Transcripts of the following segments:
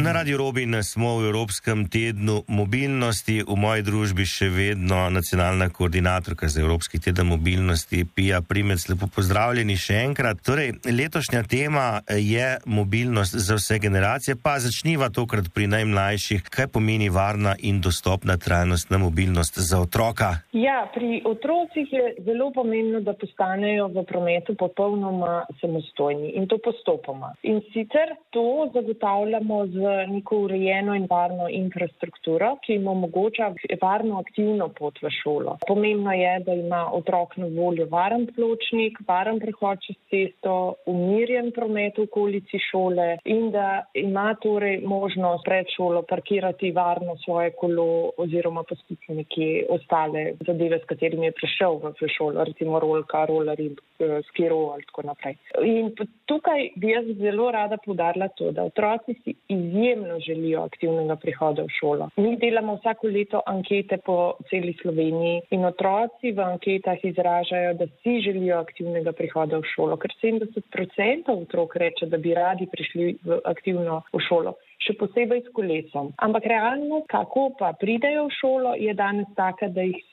Na Radiu Robin smo v Evropskem tednu mobilnosti, v moji družbi še vedno nacionalna koordinatorka za Evropski teden mobilnosti, Pia Primec. Lepo pozdravljeni še enkrat. Torej, letošnja tema je mobilnost za vse generacije, pa začniva tokrat pri najmlajših. Kaj pomeni varna in dostopna trajnostna mobilnost za otroka? Ja, pri otrocih je zelo pomembno, da postanejo v prometu popolnoma samostojni in to postopoma. In sicer to zagotavljamo z neko urejeno in varno infrastrukturo, ki jim omogoča varno aktivno pot v šolo. Pomembno je, da ima otrok na voljo varen pločnik, varen prehod čez cesto, umirjen promet v okolici šole in da ima torej možnost pred šolo parkirati varno svoje kolo oziroma pustiti nekje ostale zadeve, s katerimi je prišel v šolo, recimo rolka, rolerji, skiro ali tako naprej. In tukaj bi jaz zelo rada poudarila to, da otroci si izjemno želijo aktivnega prihoda v šolo. Mi delamo vsako leto ankete po celi Sloveniji in otroci v anketah izražajo, da si želijo aktivnega prihoda v šolo, ker 70% otrok reče, da bi radi prišli aktivno v šolo, še posebej s kolesom. Ampak realno, kako pa pridejo v šolo, je danes taka, da jih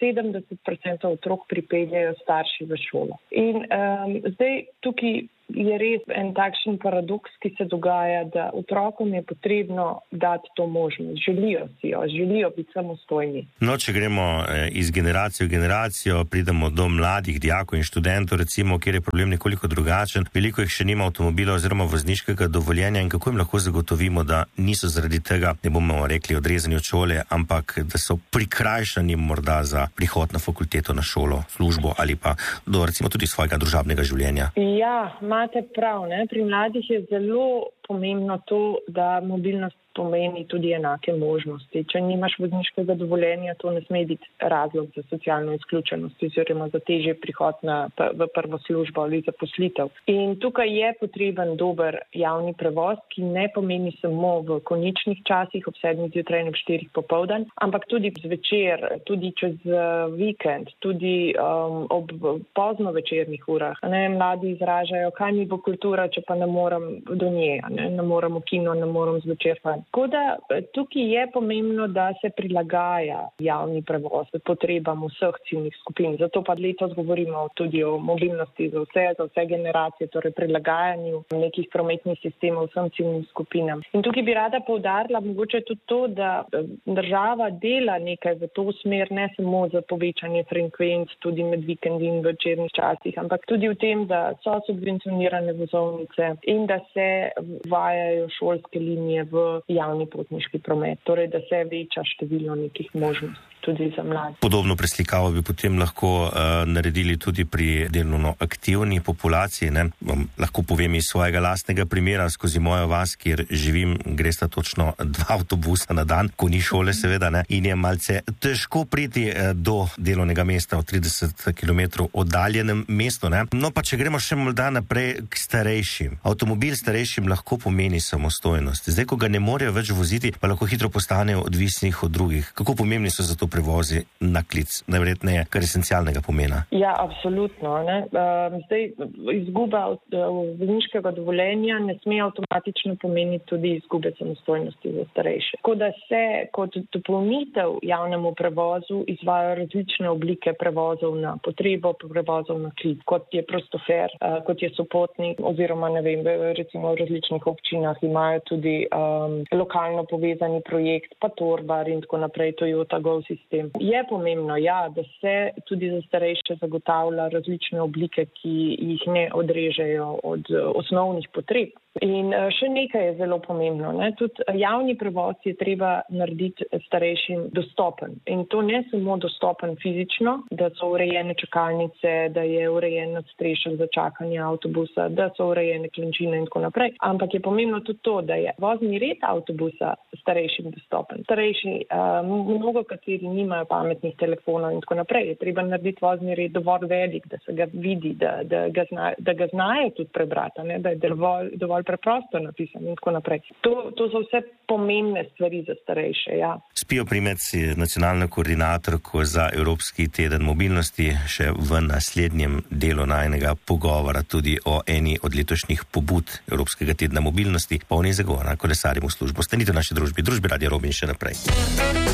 70% otrok pripeljejo starši v šolo. In zdaj tukaj je res en takšen paradoks, ki se dogaja, da otrokom je potrebno dati to možnost. Želijo si jo, želijo biti samostojni. No, če gremo iz generacije v generacijo, pridemo do mladih dijakov in študentov, recimo, kjer je problem nekoliko drugačen. Veliko jih še nima avtomobila oziroma vozniškega dovoljenja in kako jim lahko zagotovimo, da niso zaradi tega, ne bomo rekli, odrezani od šole, ampak da so prikrajšani morda za prihod na fakulteto, na šolo, službo ali pa do recimo tudi svojega družabnega življenja. Ja, imate prav, ne? Pri mladih je zelo pomembno to, da mobilnost pomeni tudi enake možnosti. Če nimaš vozniškega dovoljenja, to ne sme biti razlog za socialno izključenost oziroma za težji prihod v prvo službo ali zaposlitev. In tukaj je potreben dober javni prevoz, ki ne pomeni samo v koničnih časih ob 7 zjutraj in ob 4 popoldan, ampak tudi zvečer, tudi čez vikend, tudi ob pozno večernih urah. Mladi izražajo, kaj mi bo kultura, če pa ne morem do nje, ne morem v kino, ne morem zvečer. Tako da tukaj je pomembno, da se prilagaja javni prevoz potrebam vseh ciljnih skupin. Zato pa letos govorimo tudi o mobilnosti za vse generacije, torej prilagajanju nekih prometnih sistemov vsem ciljnim skupinam. In tukaj bi rada poudarila mogoče tudi to, da država dela nekaj v to smer, ne samo za povečanje frekvenc tudi med vikendi in večernih časih, ampak tudi v tem, da so subvencionirane vozovnice in da se uvajajo šolske linije v javni potniški promet, torej da se veča število nekih možnosti tudi za mlade. Podobno preslikavo bi potem lahko naredili tudi pri delovno aktivni populaciji. Vam lahko povem iz svojega lastnega primera, skozi mojo vas, kjer živim, gresta točno 2 avtobusa na dan, ko ni šole seveda, in je malce težko priti do delovnega mesta v 30 km oddaljenem mestu. No pa če gremo še morda naprej k starejšim. Avtomobil starejšim lahko pomeni samostojnost. Zdaj, ko ga ne morejo več voziti, pa lahko hitro postanejo odvisni od drugih. Kako pomembni so zato prevozi na klic? Najverjetneje kar esencialnega pomena. Ja, absolutno. Zdaj, izguba vozniškega dovoljenja ne sme avtomatično pomeniti tudi izgube samostojnosti za starejše. Tako da se kot dopolnitev javnemu prevozu izvajajo različne oblike prevozov na potrebo, prevozov na klic, kot je prostofer, kot je sopotnik oziroma recimo v različnih občinah imajo tudi lokalno povezani projekt, pa Torbar in tako naprej, Toyota Go sistem. Je pomembno, da se tudi za starejše zagotavlja različne oblike, ki jih ne odrežejo od osnovnih potreb. In še nekaj je zelo pomembno. Tudi javni prevoz je treba narediti starejšim dostopen. In to ne samo dostopen fizično, da so urejene čakalnice, da je urejen nadstrešek za čakanje avtobusa, da so urejene klančine in tako naprej. Ampak je pomembno tudi to, da je vozni red avtobusa starejšim dostopen. Starejši, mnogo kateri nimajo pametnih telefonov in tako naprej. Je treba narediti vozni red dovolj velik, da se ga vidi, da ga znajo tudi prebrati, da je dovolj dovolj preprosto napisan in tako naprej. To so vse pomembne stvari za starejše, ja. Spijo Primec, nacionalna koordinatorka za Evropski teden mobilnosti, še v naslednjem delu najnega pogovora tudi o eni od letošnjih pobud Evropskega tedna mobilnosti, polni zagona kolesarjem v službo. Stanite v naši družbi Radia Robin še naprej.